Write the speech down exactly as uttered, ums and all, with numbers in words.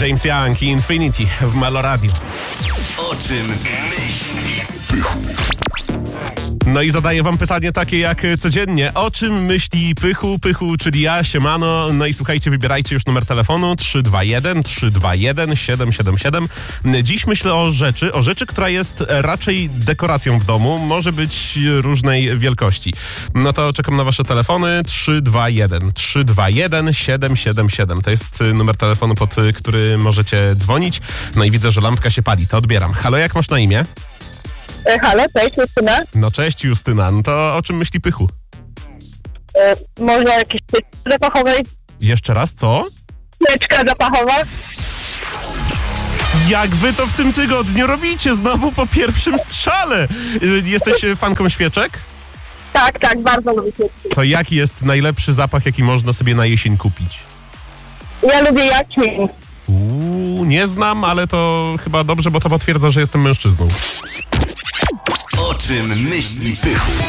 James Young i Infinity w Melo Radio. O czym myśli Pychu? No i zadaję wam pytanie takie jak codziennie. O czym myśli Pychu? Pychu, czyli ja, siemano. No i słuchajcie, wybierajcie już numer telefonu trzy dwa jeden, trzy dwa jeden, siedem siedem siedem. Dziś myślę o rzeczy, o rzeczy, która jest raczej dekoracją w domu. Może być różnej wielkości. No to czekam na wasze telefony. trzy dwa jeden, trzy dwa jeden, siedem siedem siedem. To jest numer telefonu, pod który możecie dzwonić. No i widzę, że lampka się pali. To odbieram. Halo, jak masz na imię? E, halo, cześć, Justyna. No cześć, Justyna. No to o czym myśli Pychu? E, może jakieś świeczki zapachowej? Jeszcze raz, co? Świeczka zapachowa? Jak wy to w tym tygodniu robicie? Znowu po pierwszym strzale. Jesteś fanką świeczek? Tak, tak, bardzo lubię świeczki. To jaki jest najlepszy zapach, jaki można sobie na jesień kupić? Ja lubię jaśmin. Uuu, nie znam, ale to chyba dobrze, bo to potwierdza, że jestem mężczyzną. O czym myśli Pychu?